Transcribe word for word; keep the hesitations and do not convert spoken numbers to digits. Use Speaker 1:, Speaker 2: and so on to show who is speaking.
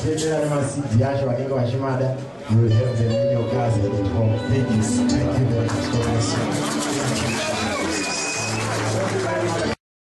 Speaker 1: General Masi Diasha Wagenga Washimada, you will have them in your class at home. Thank you. Thank you very much.